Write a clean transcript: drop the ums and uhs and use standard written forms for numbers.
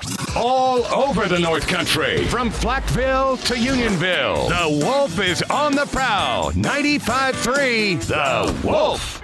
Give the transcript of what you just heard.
All over the North Country, from Blackville to Unionville, the Wolf is on the prowl. 95.3, The Wolf.